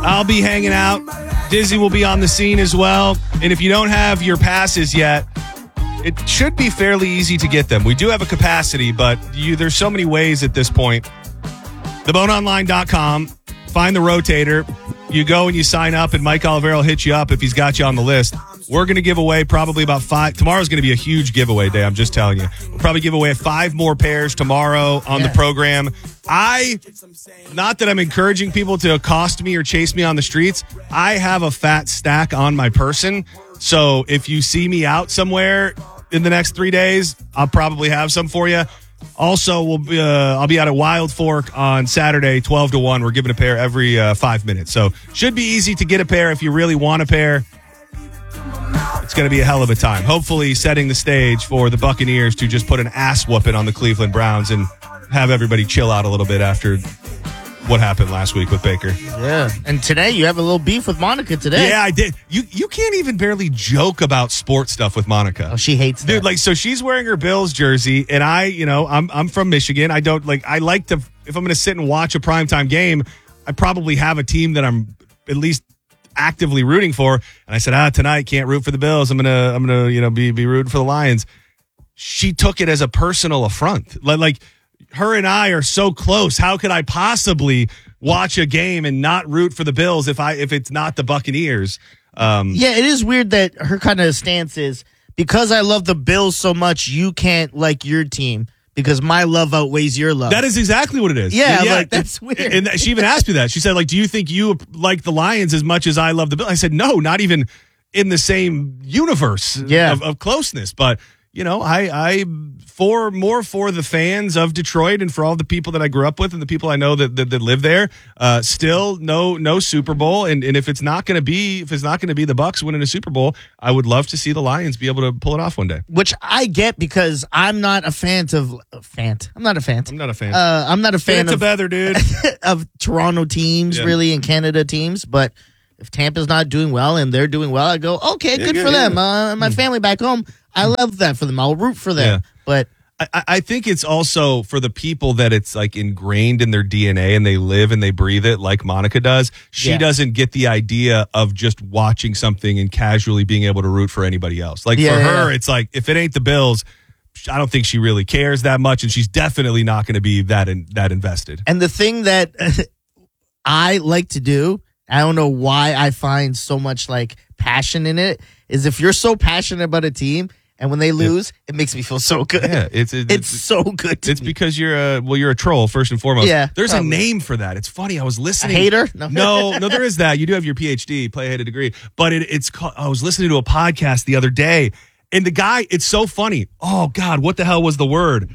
I'll be hanging out. Dizzy will be on the scene as well. And if you don't have your passes yet, it should be fairly easy to get them. We do have a capacity, but there's so many ways at this point. TheBoneOnline.com. Find the rotator. You go and you sign up, and Mike Olivero will hit you up if he's got you on the list. We're going to give away probably about 5. Tomorrow's going to be a huge giveaway day, I'm just telling you. We'll probably give away 5 more pairs tomorrow on the program. Not that I'm encouraging people to accost me or chase me on the streets. I have a fat stack on my person. So if you see me out somewhere in the next 3 days, I'll probably have some for you. Also, I'll be out at Wild Fork on Saturday, 12 to 1. We're giving a pair every 5 minutes. So should be easy to get a pair if you really want a pair. It's going to be a hell of a time. Hopefully setting the stage for the Buccaneers to just put an ass whooping on the Cleveland Browns and have everybody chill out a little bit after what happened last week with Baker. Yeah. And today you have a little beef with Monica today. Yeah, I did. You can't even barely joke about sports stuff with Monica. Oh, she hates that. Dude, so she's wearing her Bills jersey, and I'm from Michigan. I like to, if I'm going to sit and watch a primetime game, I probably have a team that I'm at least actively rooting for. And I said, tonight can't root for the Bills. I'm gonna be rooting for the Lions. She took it as a personal affront. Like her and I are so close. How could I possibly watch a game and not root for the Bills if it's not the Buccaneers? Yeah, it is weird that her kind of stance is, because I love the Bills so much, you can't like your team because my love outweighs your love. That is exactly what it is. Yeah, that's weird. And she even asked me that. She said, do you think you like the Lions as much as I love the Bills? I said, no, not even in the same universe of closeness. But, I for the fans of Detroit and for all the people that I grew up with and the people I know that live there, still no Super Bowl. And if it's not going to be the Bucs winning a Super Bowl, I would love to see the Lions be able to pull it off one day. Which I get, because I'm not a fan of I'm not a fan. I'm not a fan of better, dude. of Toronto teams, really, and Canada teams. But if Tampa's not doing well and they're doing well, I go, okay, good for them. My family back home, I love that for them. I'll root for them. Yeah. But I think it's also for the people that it's like ingrained in their DNA and they live and they breathe it like Monica does. She doesn't get the idea of just watching something and casually being able to root for anybody else. Like for her, it's like, if it ain't the Bills, I don't think she really cares that much, and she's definitely not going to be that invested. And the thing that I like to do, I don't know why I find so much like passion in it, is if you're so passionate about a team and when they lose, it makes me feel so good. Yeah, it's so good. It's because you're a troll first and foremost. Yeah, there's a name for that. It's funny. I was listening. A hater? No, there is that. You do have your PhD, play ahead of degree, but it's called. I was listening to a podcast the other day, and the guy, it's so funny. Oh God, what the hell was the word?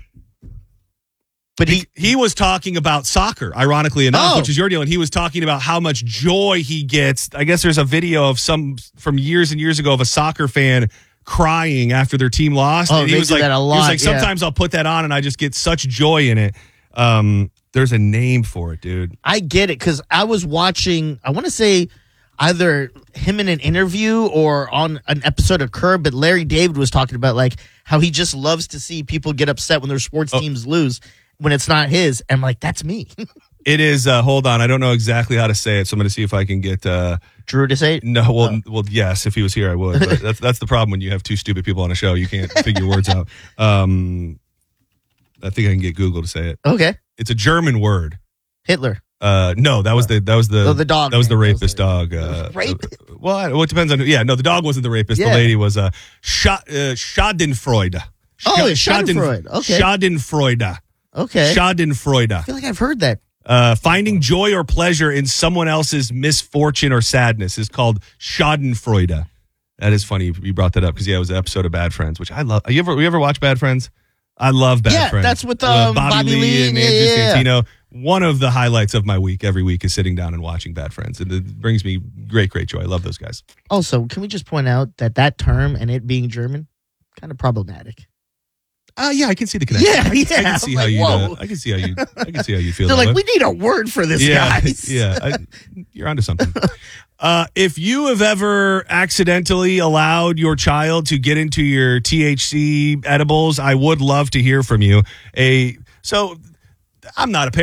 But he was talking about soccer, ironically enough, which is your deal. And he was talking about how much joy he gets. I guess there's a video of from years and years ago of a soccer fan crying after their team lost. Oh, and he was like, that a lot. He was like, sometimes I'll put that on and I just get such joy in it. There's a name for it, dude. I get it, because I was watching, I want to say either him in an interview or on an episode of Curb, but Larry David was talking about like how he just loves to see people get upset when their sports teams lose when it's not his. And I'm like, that's me. It is, hold on, I don't know exactly how to say it, so I'm going to see if I can get... Drew to say it? No, well, yes, if he was here, I would. But that's the problem when you have two stupid people on a show. You can't figure words out. I think I can get Google to say it. Okay. It's a German word. Hitler. No, that was the dog. That was the rapist dog. Well, it depends on. Yeah, no, the dog wasn't the rapist. Yeah. The lady was Schadenfreude. Schadenfreude. Okay. Schadenfreude. Okay. Schadenfreude. I feel like I've heard that. Finding joy or pleasure in someone else's misfortune or sadness is called Schadenfreude. That is funny you brought that up, because it was an episode of Bad Friends, which I love. You ever watch Bad Friends? I love Bad Friends. Yeah, that's with Bobby Lee and Andrew Santino. One of the highlights of my week every week is sitting down and watching Bad Friends. And it brings me great joy. I love those guys. Also, can we just point out that term and it being German, kind of problematic? Yeah, I can see the connection. Yeah, I can see how you. I can see how you feel. They're like, we need a word for this, guys. Yeah, you're onto something. If you have ever accidentally allowed your child to get into your THC edibles, I would love to hear from you. So I'm not a parent.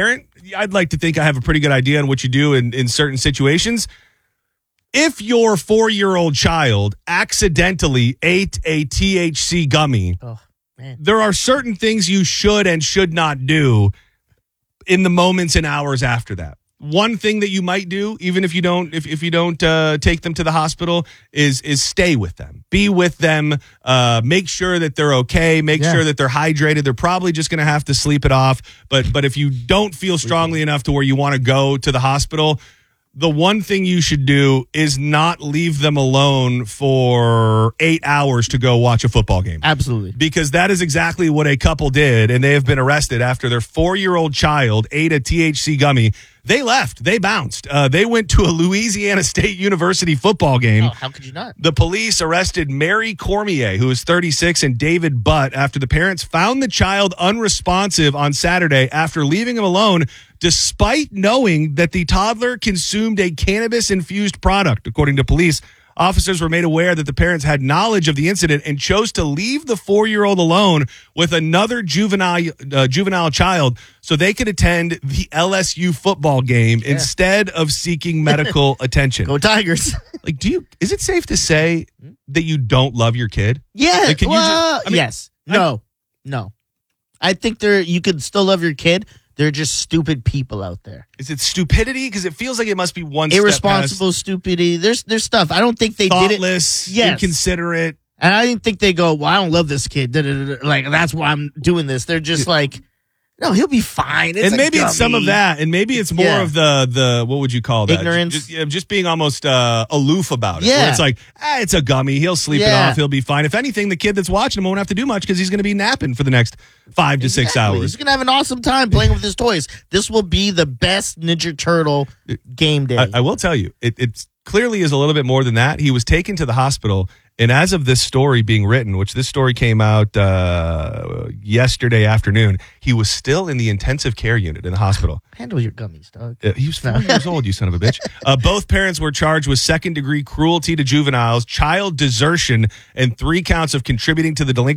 I'd like to think I have a pretty good idea on what you do in certain situations. If your 4-year-old child accidentally ate a THC gummy, there are certain things you should and should not do in the moments and hours after that. One thing that you might do, even if you don't, if you don't take them to the hospital, is stay with them, be with them, make sure that they're okay, make sure that they're hydrated. They're probably just going to have to sleep it off. But if you don't feel strongly enough to where you want to go to the hospital, the one thing you should do is not leave them alone for 8 hours to go watch a football game. Absolutely. Because that is exactly what a couple did, and they have been arrested after their 4-year-old child ate a THC gummy. They left. They bounced. They went to a Louisiana State University football game. Oh, how could you not? The police arrested Mary Cormier, who is 36, and David Butt after the parents found the child unresponsive on Saturday after leaving him alone, despite knowing that the toddler consumed a cannabis-infused product, according to police. Officers were made aware that the parents had knowledge of the incident and chose to leave the 4-year-old alone with another juvenile child so they could attend the LSU football game instead of seeking medical attention. Go Tigers. Like, is it safe to say that you don't love your kid? Yeah. Like, yes. No. I think you could still love your kid. They're just stupid people out there. Is it stupidity? Because it feels like it must be one irresponsible stupidity. There's stuff. I don't think they thoughtless, did it. Inconsiderate. And I didn't think they go, well, I don't love this kid. Like, that's why I'm doing this. They're just like, no, he'll be fine. And maybe it's some of that. And maybe it's more of the what would you call that? Ignorance. Just being almost aloof about it. Yeah. Where it's like, it's a gummy. He'll sleep it off. He'll be fine. If anything, the kid that's watching him won't have to do much because he's going to be napping for the next 5 to 6 hours. He's going to have an awesome time playing with his toys. This will be the best Ninja Turtle game day. I will tell you, it clearly is a little bit more than that. He was taken to the hospital. And as of this story being written, which this story came out yesterday afternoon, he was still in the intensive care unit in the hospital. Handle your gummies, dog. He was 4 years old, you son of a bitch. Both parents were charged with second-degree cruelty to juveniles, child desertion, and 3 counts of contributing to the delinquency.